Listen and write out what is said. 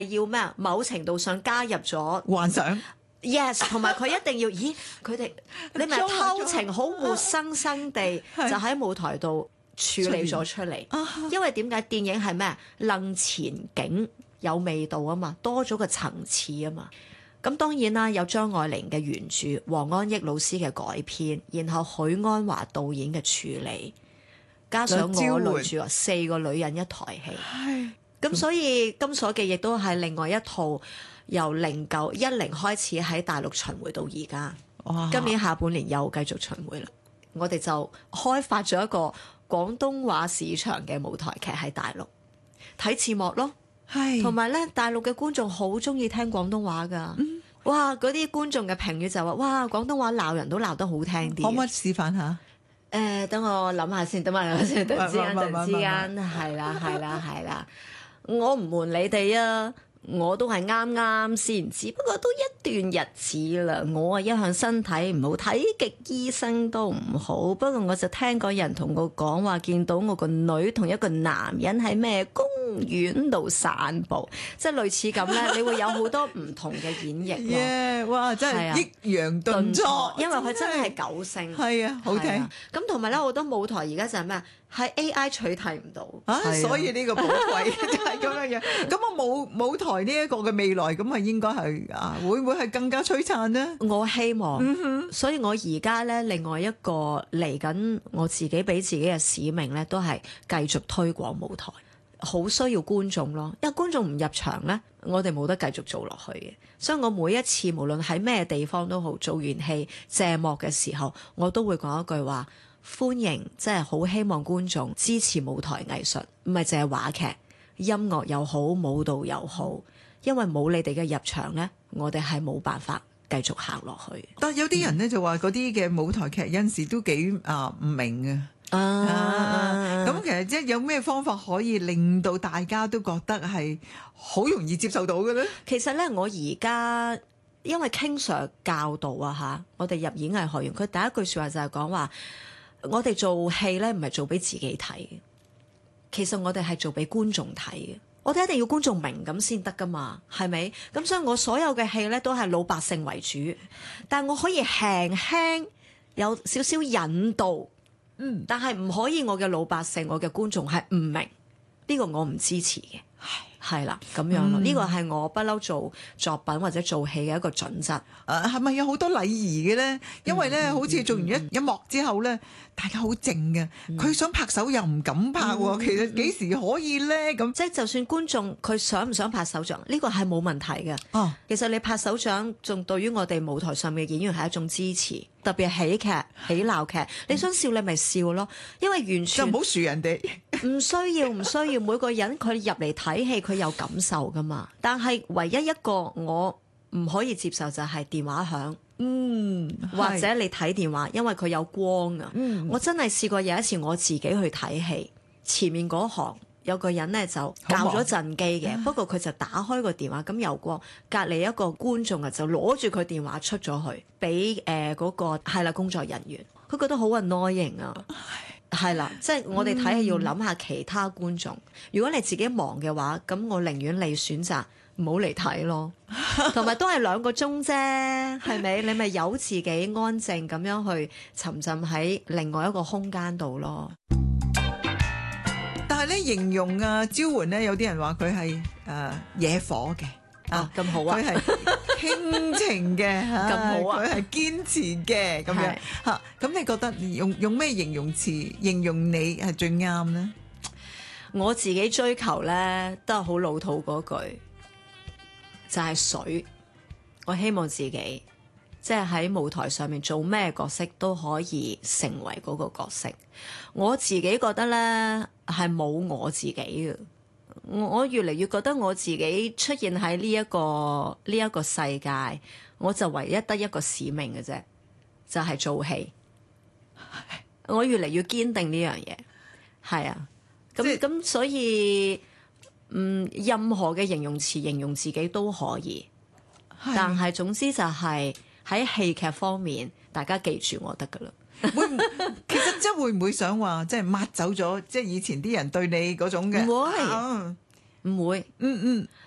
要咩啊？某程度上加入咗幻想。 Yes， 同埋佢一定要，咦？佢哋你咪偷情好活生生地就喺舞台度處理咗出嚟。因為點解電影係咩？楞前景有味道啊嘛，多咗個層次啊嘛。咁當然啦，有張愛玲嘅原著、黃安益老師嘅改編，然後許鞍華導演嘅處理，加上我女主角4個女人一台戲。咁所以《金鎖記》亦都係另外一套由10開始喺大陸巡迴到而家，今年下半年又繼續巡迴啦。我哋就開發咗一個廣東話市場嘅舞台劇喺大陸，睇字幕咯，同埋咧大陸嘅觀眾好中意聽廣東話噶。哇！嗰啲觀眾嘅評語就話：哇，廣東話鬧人都鬧得好聽啲。 可唔可以示範下？ 等我諗下先，等我諗下先，突然之間，係啦。我唔瞞你哋啊，我都係啱啱先知，不過都一段日子啦。我一向身體唔好，睇極醫生都唔好。不過我就聽過人同我講話，見到我個女同一個男人喺咩公園度散步，即係類似咁咧。你會有好多唔同嘅演繹咯。 哇！真係抑揚頓挫， 因為佢真係九聲。 係啊，好聽。 咁同埋咧，好多舞台而家就係咩？係 AI 取替唔到， 所以呢個寶貴就係咁樣樣。咁啊舞台呢一個嘅未來，咁啊應該係會唔會係更加璀璨呢？ 我希望，所以我而家咧另外一個嚟緊，我自己俾自己嘅使命咧，都係繼續推廣舞台，好需要觀眾咯。因為觀眾唔入場咧，我哋冇得繼續做落去嘅。所以我每一次無論喺咩地方都好，做完戲謝幕嘅時候，我都會講一句話。歡迎，即係好希望觀眾支持舞台藝術，唔係淨係話劇，音樂又好，舞蹈又好，因為冇你哋嘅入場呢，我哋係冇辦法繼續行落去。 但有啲人呢，就話嗰啲嘅舞台劇有陣時都幾唔明啊。咁其實即係有咩方法可以令到大家都覺得係好容易接受到嘅呢？ 其實呢，我而家因為 King Sir 教導我哋入演藝學院，佢第一句説話就係講話。我哋做戲咧，唔係做俾自己睇嘅，其實我哋係做俾觀眾睇嘅。我哋一定要觀眾明咁先得噶嘛，係咪？咁所以我所有嘅戲咧都係老百姓為主，但我可以輕輕有少少引導，但係唔可以我嘅老百姓、我嘅觀眾係唔明，呢個我唔支持嘅。係啦，咁樣咯，呢個係我不嬲做作品或者做戲嘅一個準則。 係咪有好多禮儀嘅咧？因為咧，好似做完一幕之後咧，大家好靜嘅，佢想拍手又唔敢拍喎。其實幾時可以咧？咁即係就算觀眾佢想唔想拍手掌，呢個係冇問題嘅。其實你拍手掌，仲對於我哋舞台上面嘅演員係一種支持。特別係喜劇、喜鬧劇，你想笑你咪笑咯，因為完全就唔好樹人哋。 唔需要，每個人佢入嚟睇戲，佢有感受噶嘛。但係唯一一個我唔可以接受就係電話響，或者你睇電話，因為佢有光啊。我真係試過有一次我自己去睇戲，前面嗰行有個人咧就校咗陣機嘅，不過佢就打開個電話，咁有光，隔離一個觀眾就攞住佢電話出咗去，俾嗰個係啦工作人員，佢覺得好 annoying 啊。係啦，即係我哋睇戲要諗下其他觀眾。如果你自己忙嘅話，咁我寧願你選擇唔好嚟睇咯。同埋都係2個鐘啫，係咪？你咪由自己安靜咁樣去沉浸喺另外一個空間度咯。 但係咧，形容招媛咧，有啲人話佢係惹火嘅。 咁好啊！ 佢係傾情嘅， 咁好啊！ 佢係堅持嘅咁樣嚇。咁你覺得用咩形容詞形容你係最啱呢？ 我自己追求咧都係好老土嗰句，就係水。我希望自己即係喺舞台上面做咩角色都可以成為嗰個角色。我自己覺得咧係冇我自己嘅。我越嚟越覺得我自己出現喺呢一個世界，我就唯一得一個使命嘅啫，就係做戲。我越嚟越堅定呢樣嘢，係啊，咁所以任何嘅形容詞形容自己都可以，但係總之就係喺戲劇方面，大家記住我得㗎啦。 其實即係會唔會想話，即係抹走咗即係以前啲人對你嗰種嘅？ 唔會，